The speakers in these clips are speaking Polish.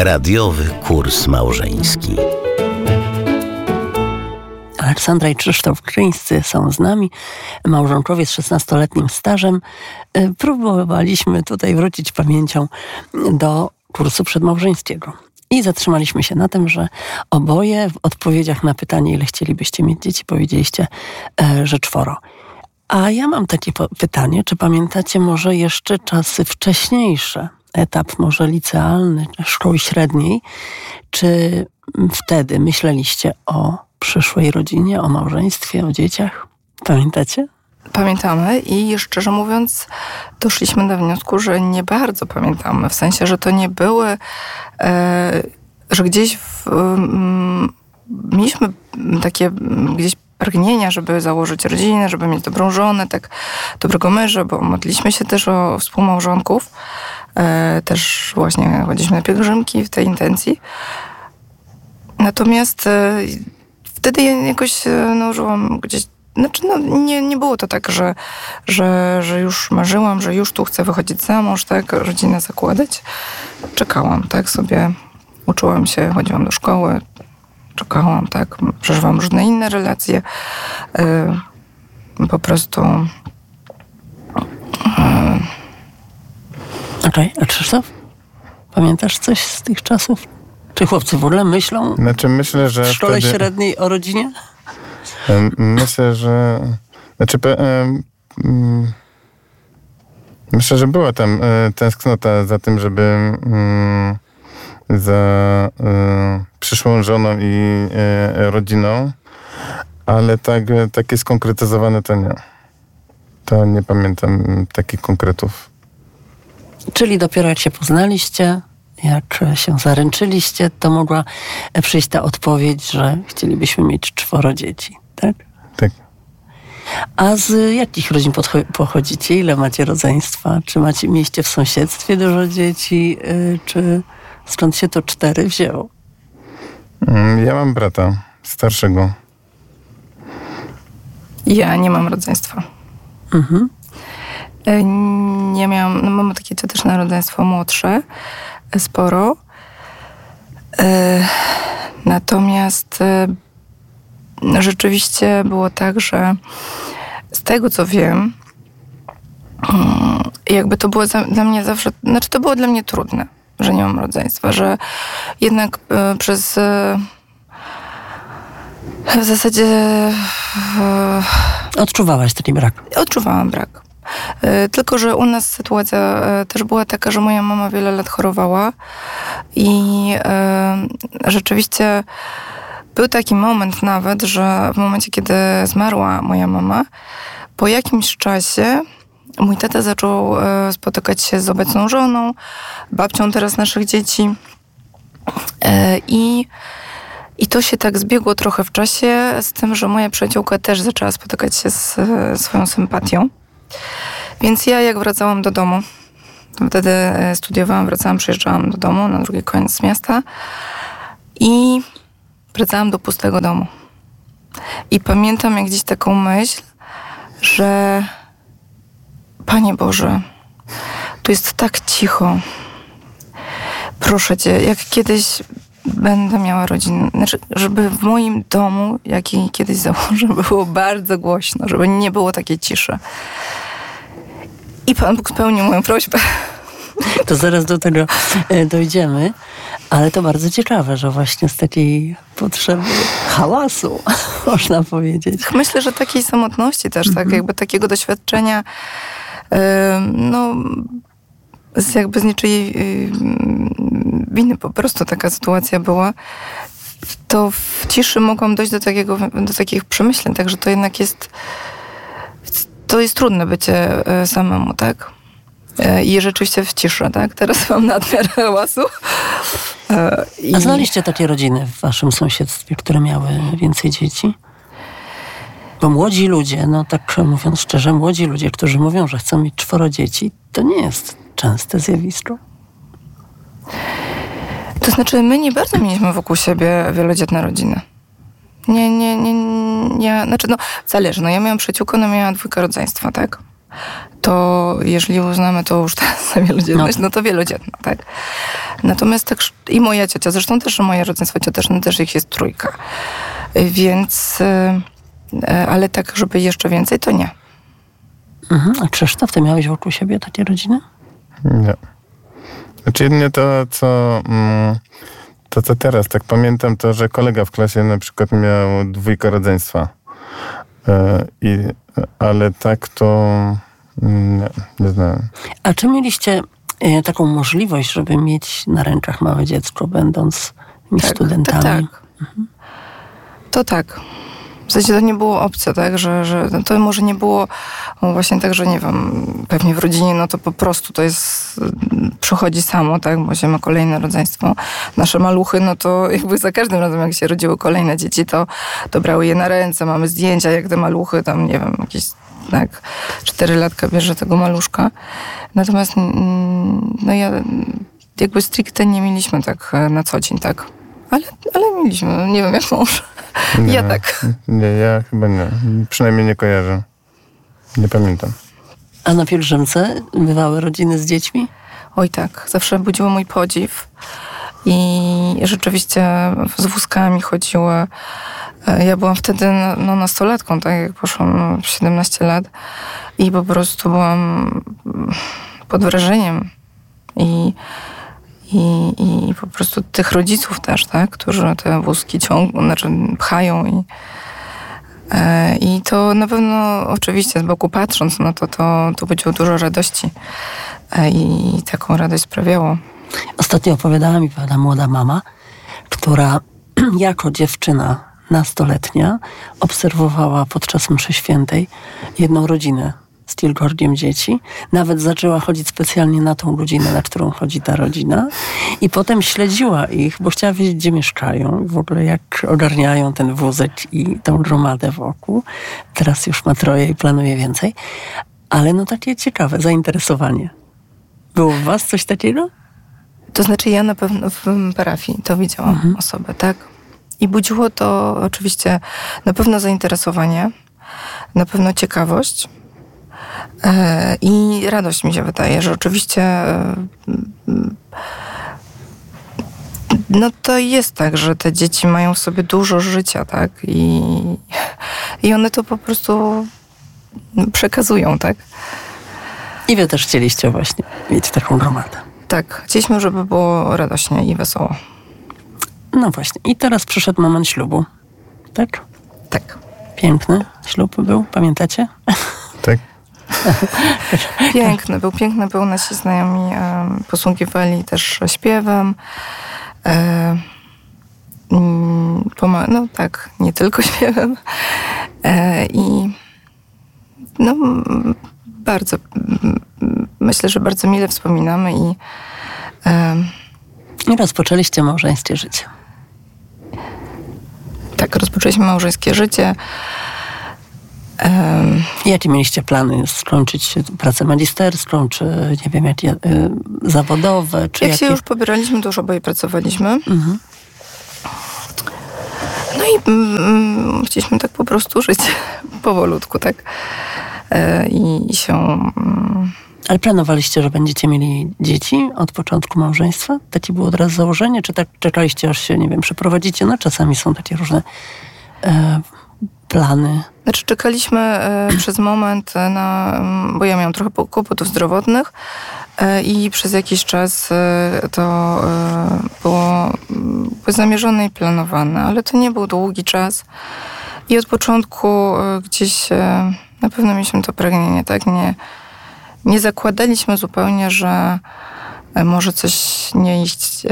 Radiowy kurs małżeński. Aleksandra i Krzysztof Kryńscy są z nami, małżonkowie z 16-letnim stażem. Próbowaliśmy tutaj wrócić pamięcią do kursu przedmałżeńskiego. I zatrzymaliśmy się na tym, że oboje w odpowiedziach na pytanie, ile chcielibyście mieć dzieci, powiedzieliście, że 4. A ja mam takie pytanie, czy pamiętacie może jeszcze czasy wcześniejsze, etap może licealny, szkoły średniej, czy wtedy myśleliście o przyszłej rodzinie, o małżeństwie, o dzieciach? Pamiętacie? Pamiętamy i szczerze mówiąc doszliśmy do wniosku, że nie bardzo pamiętamy. W sensie, że to nie były, że gdzieś mieliśmy takie gdzieś pragnienia, żeby założyć rodzinę, żeby mieć dobrą żonę, tak dobrego męża, bo modliliśmy się też o współmałżonków. Też właśnie chodziliśmy na pielgrzymki w tej intencji. Natomiast wtedy ja jakoś żyłam gdzieś. Nie było to tak, że już marzyłam, że już tu chcę wychodzić za mąż, tak, rodzinę zakładać. Czekałam, tak, sobie uczyłam się, chodziłam do szkoły, czekałam, tak, przeżywałam różne inne relacje. Po prostu... Okej, a Krzysztof? Pamiętasz coś z tych czasów? Czy chłopcy w ogóle myślą myślę, że w szkole średniej o rodzinie? Myślę, że... myślę, że była tam tęsknota za tym, żeby za przyszłą żoną i rodziną, ale takie skonkretyzowane to nie. To nie pamiętam takich konkretów. Czyli dopiero jak się poznaliście, jak się zaręczyliście, to mogła przyjść ta odpowiedź, że chcielibyśmy mieć 4 dzieci, tak? Tak. A z jakich rodzin pochodzicie? Ile macie rodzeństwa? Czy mieliście w sąsiedztwie dużo dzieci? Czy skąd się to 4 wzięło? Ja mam brata starszego. Ja nie mam rodzeństwa. Mhm. Nie miałam, mam takie cioteczne rodzeństwo młodsze, sporo. Natomiast rzeczywiście było tak, że z tego co wiem, jakby to było dla mnie zawsze, to było dla mnie trudne, że nie mam rodzeństwa, że jednak przez w zasadzie Odczuwałaś taki brak? Odczuwałam brak. Tylko że u nas sytuacja też była taka, że moja mama wiele lat chorowała i rzeczywiście był taki moment nawet, że w momencie, kiedy zmarła moja mama, po jakimś czasie mój tata zaczął spotykać się z obecną żoną, babcią teraz naszych dzieci i to się tak zbiegło trochę w czasie z tym, że moja przyjaciółka też zaczęła spotykać się z swoją sympatią. Więc ja jak wracałam do domu, wtedy studiowałam, przyjeżdżałam do domu na drugi koniec miasta i wracałam do pustego domu. I pamiętam jak gdzieś taką myśl, że Panie Boże, tu jest tak cicho. Proszę Cię, jak kiedyś będę miała rodzinę, żeby w moim domu, jaki kiedyś założę, było bardzo głośno, żeby nie było takiej ciszy. I Pan Bóg spełnił moją prośbę. To zaraz do tego dojdziemy, ale to bardzo ciekawe, że właśnie z takiej potrzeby hałasu, można powiedzieć. Myślę, że takiej samotności też, tak jakby takiego doświadczenia, z niczyjej winy po prostu taka sytuacja była, to w ciszy mogłam dojść do takich przemyśleń, także to jednak to jest trudne bycie samemu, tak? I rzeczywiście w ciszy, tak? Teraz mam nadmiar hałasu. A znaliście takie rodziny w waszym sąsiedztwie, które miały więcej dzieci? Bo młodzi ludzie, tak mówiąc szczerze, młodzi ludzie, którzy mówią, że chcą mieć 4 dzieci, to nie jest częste zjawisko. To znaczy, my nie bardzo mieliśmy wokół siebie wielodzietne rodziny. Nie, zależy. Ja miałam przyjaciółkę, ona miała 2 rodzeństwa, tak? To jeżeli uznamy to już za wielodzietność, to wielodzietna, tak? Natomiast tak, i moja ciocia, zresztą też moje rodzeństwo cioteczne, też ich jest 3. Więc, ale tak, żeby jeszcze więcej, to nie. A Krzysztof, ty miałeś wokół siebie takie rodziny? Nie. Znaczy jedynie to, co teraz, tak pamiętam, to, że kolega w klasie na przykład miał 2 rodzeństwa. Ale tak to nie znałem. A czy mieliście taką możliwość, żeby mieć na rękach małe dziecko, będąc studentami? Tak. To tak. W zasadzie to nie było opcja, tak, że to może nie było właśnie tak, że nie wiem, pewnie w rodzinie, no to po prostu to jest, przychodzi samo, tak, bo się ma kolejne rodzeństwo. Nasze maluchy, no to jakby za każdym razem, jak się rodziły kolejne dzieci, to brały je na ręce, mamy zdjęcia, jak te maluchy, tam nie wiem, jakieś, tak, 4-latka bierze tego maluszka. Natomiast, no ja jakby stricte nie mieliśmy tak na co dzień, tak. Ale mieliśmy, nie wiem jak mąż. Nie, ja tak. Nie, ja chyba nie. Przynajmniej nie kojarzę. Nie pamiętam. A na pielgrzymce bywały rodziny z dziećmi? Oj tak, zawsze budziło mój podziw. I rzeczywiście z wózkami chodziły. Ja byłam wtedy nastolatką, tak jak poszłam 17 lat. I po prostu byłam pod wrażeniem. I po prostu tych rodziców też, tak, którzy te wózki pchają i to na pewno oczywiście z boku patrząc, no to budziło dużo radości i taką radość sprawiało. Ostatnio opowiadała mi pewna młoda mama, która jako dziewczyna nastoletnia obserwowała podczas mszy świętej jedną rodzinę z kilkorgiem dzieci. Nawet zaczęła chodzić specjalnie na tą godzinę, na którą chodzi ta rodzina. I potem śledziła ich, bo chciała wiedzieć, gdzie mieszkają. W ogóle jak ogarniają ten wózek i tą gromadę wokół. Teraz już ma 3 i planuje więcej. Ale no takie ciekawe zainteresowanie. Było u was coś takiego? To znaczy ja na pewno w parafii to widziałam osobę, tak? I budziło to oczywiście na pewno zainteresowanie, na pewno ciekawość. I radość mi się wydaje, że oczywiście no to jest tak, że te dzieci mają w sobie dużo życia, tak? I one to po prostu przekazują, tak? I wy też chcieliście właśnie mieć taką gromadę. Tak, chcieliśmy, żeby było radośnie i wesoło. No właśnie. I teraz przyszedł moment ślubu. Tak? Tak. Piękny ślub był, pamiętacie? Tak. Piękny był. Nasi znajomi posługiwali też śpiewem. No tak, nie tylko śpiewem. I no bardzo, myślę, że bardzo mile wspominamy i rozpoczęliście małżeńskie życie. Tak, rozpoczęliśmy małżeńskie życie. Jakie mieliście plany? Skończyć pracę magisterską, czy nie wiem, jakie zawodowe? Czy Jak się już pobieraliśmy, to już oboje pracowaliśmy. No i chcieliśmy tak po prostu żyć powolutku, tak? I się... Ale planowaliście, że będziecie mieli dzieci od początku małżeństwa? Takie było od razu założenie? Czy tak czekaliście, aż się, nie wiem, przeprowadzicie? No czasami są takie różne plany. Znaczy czekaliśmy przez moment bo ja miałam trochę kłopotów zdrowotnych i przez jakiś czas to było zamierzone i planowane, ale to nie był długi czas i od początku gdzieś na pewno mieliśmy to pragnienie, tak? Nie zakładaliśmy zupełnie, że może coś nie iść.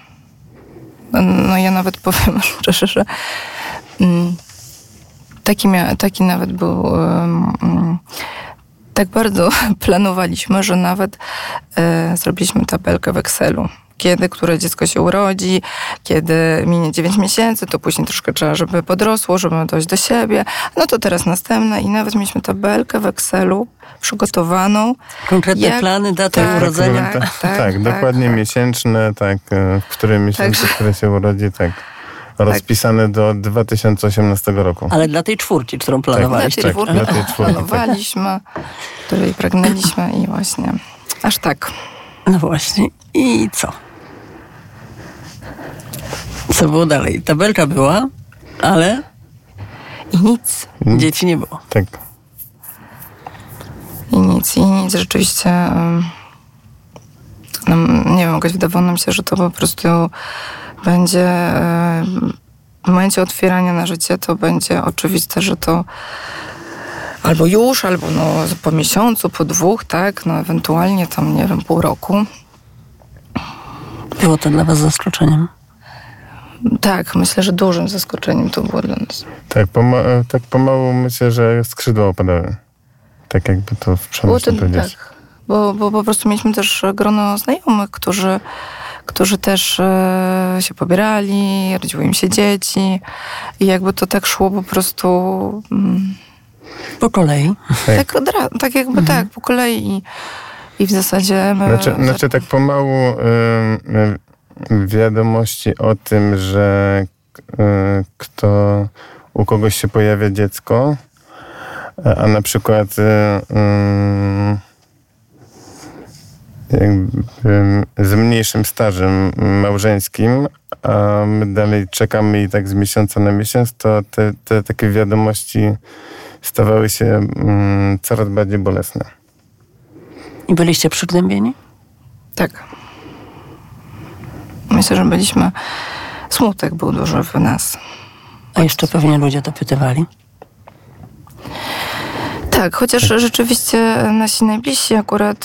No ja nawet powiem szczerze, że taki nawet był, tak bardzo planowaliśmy, że nawet zrobiliśmy tabelkę w Excelu. Które dziecko się urodzi, kiedy minie 9 miesięcy, to później troszkę trzeba, żeby podrosło, żeby dojść do siebie. No to teraz następne i nawet mieliśmy tabelkę w Excelu przygotowaną. Konkretne plany, daty urodzenia. Tak, dokładnie miesięczne, tak, w którym miesiącu, które się urodzi, tak. Rozpisane do 2018 roku. Ale dla tej 4, którą planowaliście. Tak, dla tej 4 planowaliśmy, której pragnęliśmy i właśnie aż tak. No właśnie. I co? Co było dalej? Tabelka była, ale I nic. dzieci nie było. Tak. I nic rzeczywiście. No, nie wiem, jakoś wydawało nam się, że to po prostu będzie w momencie otwierania na życie to będzie oczywiste, że to albo już, albo no, po miesiącu, po 2, tak, no ewentualnie tam, nie wiem, pół roku. Było to dla was zaskoczeniem? Tak, myślę, że dużym zaskoczeniem to było dla nas. Tak pomału myślę, że skrzydła opadały. Tak jakby to w przemyśle powiedzieć. Tak, bo po prostu mieliśmy też grono znajomych, którzy też się pobierali, rodziły im się dzieci i jakby to tak szło po prostu Po kolei. tak jakby tak, po kolei i w zasadzie Znaczy tak pomału wiadomości o tym, że u kogoś się pojawia dziecko, a na przykład z mniejszym stażem małżeńskim, a my dalej czekamy i tak z miesiąca na miesiąc, to te takie wiadomości stawały się coraz bardziej bolesne. I byliście przygnębieni? Tak. Myślę, że byliśmy... Smutek był duży w nas. A jeszcze pewnie ludzie dopytywali. Tak, chociaż rzeczywiście nasi najbliżsi akurat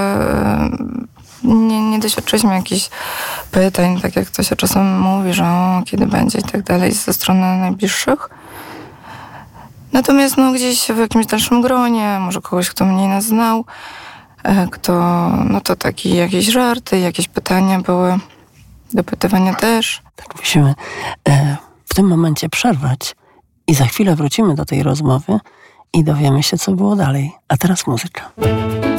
nie doświadczyliśmy jakichś pytań, tak jak to się czasem mówi, że kiedy będzie i tak dalej ze strony najbliższych. Natomiast no, gdzieś w jakimś dalszym gronie, może kogoś, kto mniej nas znał, no to takie jakieś żarty, jakieś pytania były, dopytywania też. Tak musimy w tym momencie przerwać i za chwilę wrócimy do tej rozmowy i dowiemy się, co było dalej. A teraz muzyka.